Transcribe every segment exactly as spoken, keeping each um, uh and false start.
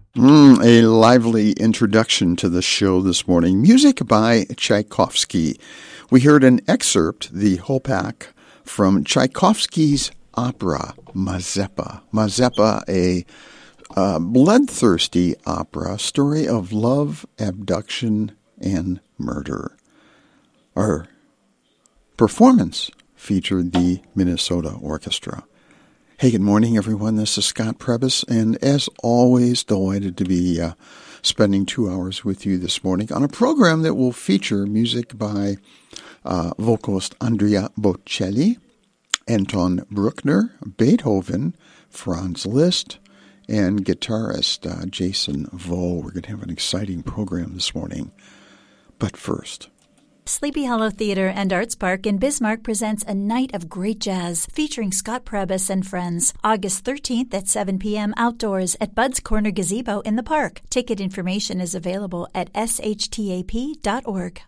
Mm, a lively introduction to the show this morning. Music by Tchaikovsky. We heard an excerpt, the whole pack, from Tchaikovsky's opera, Mazeppa. Mazeppa, a uh, bloodthirsty opera, story of love, abduction, and murder. Our performance featured the Minnesota Orchestra. Hey, good morning, everyone. This is Scott Prebys, and as always, delighted to be uh, spending two hours with you this morning on a program that will feature music by uh, vocalist Andrea Bocelli, Anton Bruckner, Beethoven, Franz Liszt, and guitarist uh, Jason Vo. We're going to have an exciting program this morning. But first, Sleepy Hollow Theater and Arts Park in Bismarck presents a night of great jazz featuring Scott Prebys and friends. August thirteenth at seven p.m. outdoors at Bud's Corner Gazebo in the park. Ticket information is available at s h t a p dot org.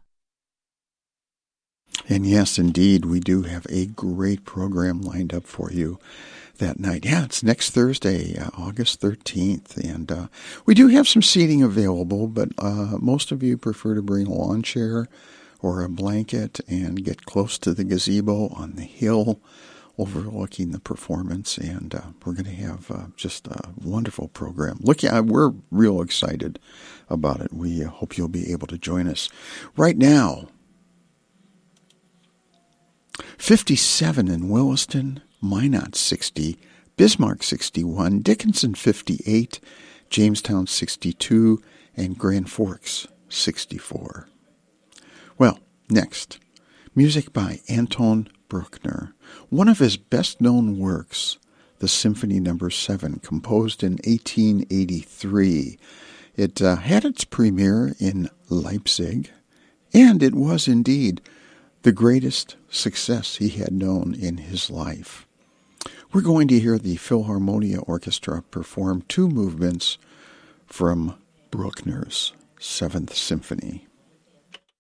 And yes, indeed, we do have a great program lined up for you that night. Yeah, it's next Thursday, uh, August thirteenth, and uh, we do have some seating available, but uh, most of you prefer to bring a lawn chair or a blanket and get close to the gazebo on the hill overlooking the performance, and uh, we're going to have uh, just a wonderful program. Look, uh, we're real excited about it. We uh, hope you'll be able to join us. Right now, fifty-seven in Williston, Minot sixty, Bismarck sixty-one, Dickinson fifty-eight, Jamestown sixty-two, and Grand Forks sixty-four. Well, next, music by Anton Bruckner. One of his best-known works, the Symphony Number seven, composed in eighteen eighty-three. It uh, had its premiere in Leipzig, and it was indeed the greatest success he had known in his life. We're going to hear the Philharmonia Orchestra perform two movements from Bruckner's Seventh Symphony.